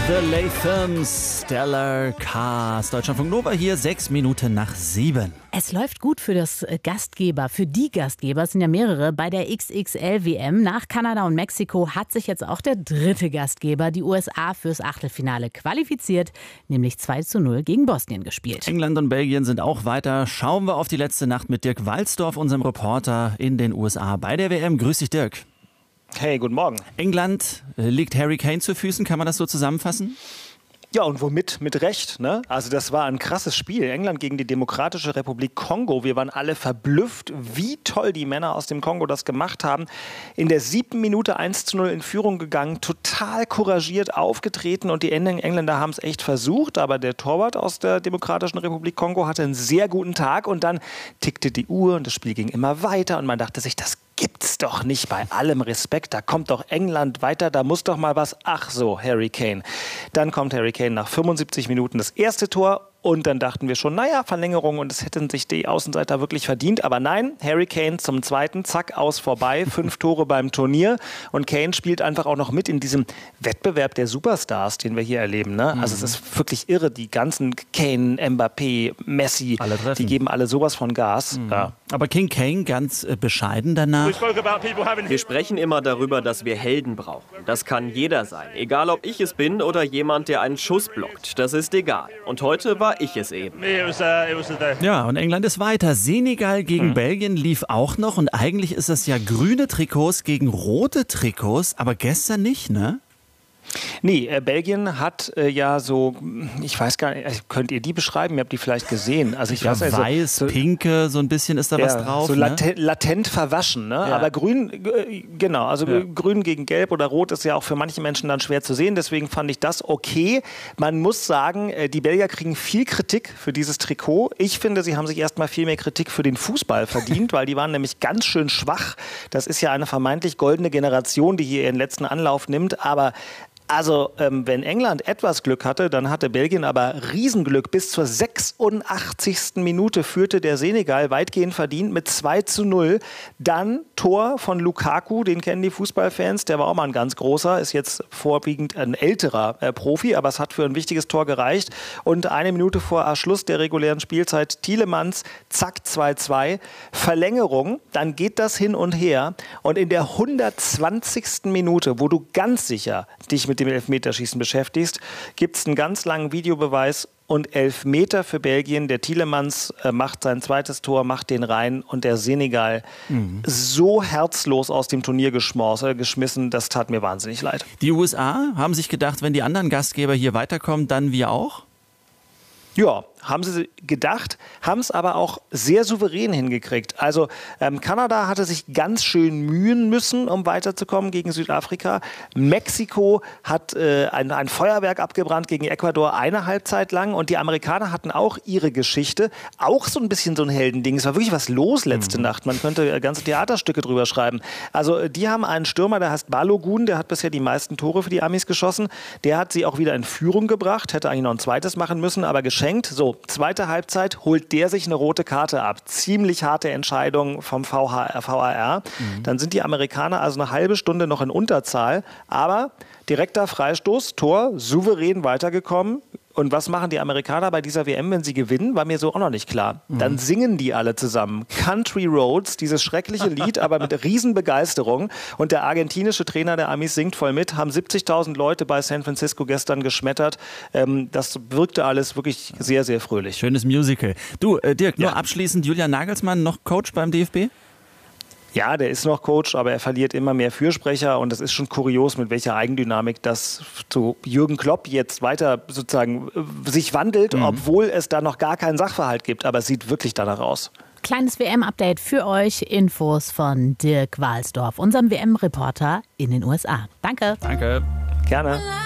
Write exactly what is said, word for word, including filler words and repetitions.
The Lathams, Stellar Cast. Deutschlandfunk Nova hier, sechs Minuten nach sieben. Es läuft gut für das Gastgeber, für die Gastgeber, es sind ja mehrere, bei der X X L W M. Nach Kanada und Mexiko hat sich jetzt auch der dritte Gastgeber, die U S A, fürs Achtelfinale qualifiziert, nämlich zwei zu null gegen Bosnien gespielt. England und Belgien sind auch weiter. Schauen wir auf die letzte Nacht mit Dirk Walzdorf, unserem Reporter in den U S A bei der W M. Grüß dich, Dirk. Hey, guten Morgen. England liegt Harry Kane zu Füßen, kann man das so zusammenfassen? Ja, und womit? Mit Recht, ne? Also das war ein krasses Spiel. England gegen die Demokratische Republik Kongo. Wir waren alle verblüfft, wie toll die Männer aus dem Kongo das gemacht haben. In der siebten Minute eins zu null in Führung gegangen, total couragiert aufgetreten und die Engländer haben es echt versucht, aber der Torwart aus der Demokratischen Republik Kongo hatte einen sehr guten Tag und dann tickte die Uhr und das Spiel ging immer weiter und man dachte sich, das gibt's doch nicht, bei allem Respekt, da kommt doch England weiter, da muss doch mal was, ach so, Harry Kane. Dann kommt Harry Kane nach fünfundsiebzig Minuten das erste Tor und dann dachten wir schon, naja, Verlängerung und es hätten sich die Außenseiter wirklich verdient, aber nein, Harry Kane zum zweiten, zack, aus, vorbei, fünf Tore beim Turnier und Kane spielt einfach auch noch mit in diesem Wettbewerb der Superstars, den wir hier erleben, ne? Mhm. Also es ist wirklich irre, die ganzen Kane, Mbappé, Messi, die geben alle sowas von Gas. Mhm. Ja. Aber King Kane ganz äh, bescheiden danach. Wir sprechen immer darüber, dass wir Helden brauchen. Das kann jeder sein, egal ob ich es bin oder jemand, der einen Schuss blockt. Das ist egal. Und heute war ich es eben. Ja, und England ist weiter. Senegal gegen mhm. Belgien lief auch noch und eigentlich ist das ja grüne Trikots gegen rote Trikots, aber gestern nicht, ne? Nee, äh, Belgien hat äh, ja so, ich weiß gar nicht, könnt ihr die beschreiben? Ihr habt die vielleicht gesehen. Also ich ja, weiß also, weiß, so, pinke, so ein bisschen ist da ja, was drauf. So ne? latent, latent verwaschen, ne? Ja. Aber grün, äh, genau, also ja. grün gegen gelb oder rot ist ja auch für manche Menschen dann schwer zu sehen. Deswegen fand ich das okay. Man muss sagen, äh, die Belgier kriegen viel Kritik für dieses Trikot. Ich finde, sie haben sich erstmal viel mehr Kritik für den Fußball verdient, weil die waren nämlich ganz schön schwach. Das ist ja eine vermeintlich goldene Generation, die hier ihren letzten Anlauf nimmt. Aber Also, ähm, wenn England etwas Glück hatte, dann hatte Belgien aber Riesenglück. Bis zur sechsundachtzigsten Minute führte der Senegal weitgehend verdient mit zwei zu null. Dann Tor von Lukaku, den kennen die Fußballfans, der war auch mal ein ganz großer, ist jetzt vorwiegend ein älterer äh, Profi, aber es hat für ein wichtiges Tor gereicht. Und eine Minute vor Schluss der regulären Spielzeit Tielemans, zack, zwei zu zwei. Verlängerung, dann geht das hin und her. Und in der hundertzwanzigsten Minute, wo du ganz sicher dich mit dem Elfmeterschießen beschäftigst, gibt es einen ganz langen Videobeweis und Elfmeter für Belgien. Der Tielemans äh, macht sein zweites Tor, macht den rein und der Senegal mhm. so herzlos aus dem Turnier geschmors, äh, geschmissen, das tat mir wahnsinnig leid. Die U S A haben sich gedacht, wenn die anderen Gastgeber hier weiterkommen, dann wir auch? Ja, haben sie gedacht, haben es aber auch sehr souverän hingekriegt. Also ähm, Kanada hatte sich ganz schön mühen müssen, um weiterzukommen gegen Südafrika. Mexiko hat äh, ein, ein Feuerwerk abgebrannt gegen Ecuador eine Halbzeit lang und die Amerikaner hatten auch ihre Geschichte. Auch so ein bisschen so ein Heldending. Es war wirklich was los letzte mhm. Nacht. Man könnte ganze Theaterstücke drüber schreiben. Also die haben einen Stürmer, der heißt Balogun, der hat bisher die meisten Tore für die Amis geschossen. Der hat sie auch wieder in Führung gebracht, hätte eigentlich noch ein zweites machen müssen, aber geschenkt. So, zweite Halbzeit holt der sich eine rote Karte ab. Ziemlich harte Entscheidung vom V H R, V A R. Mhm. Dann sind die Amerikaner also eine halbe Stunde noch in Unterzahl. Aber direkter Freistoß, Tor, souverän weitergekommen. Und was machen die Amerikaner bei dieser W M, wenn sie gewinnen? War mir so auch noch nicht klar. Mhm. Dann singen die alle zusammen. Country Roads, dieses schreckliche Lied, aber mit Riesenbegeisterung. Und der argentinische Trainer der Amis singt voll mit. Haben siebzigtausend Leute bei San Francisco gestern geschmettert. Ähm, das wirkte alles wirklich sehr, sehr fröhlich. Schönes Musical. Du, äh, Dirk, ja. nur abschließend, Julian Nagelsmann, noch Coach beim D F B? Ja, der ist noch Coach, aber er verliert immer mehr Fürsprecher und das ist schon kurios, mit welcher Eigendynamik das zu Jürgen Klopp jetzt weiter sozusagen sich wandelt, mhm. obwohl es da noch gar keinen Sachverhalt gibt, aber es sieht wirklich danach aus. Kleines W M-Update für euch, Infos von Dirk Walzdorf, unserem W M-Reporter in den U S A. Danke. Danke. Gerne.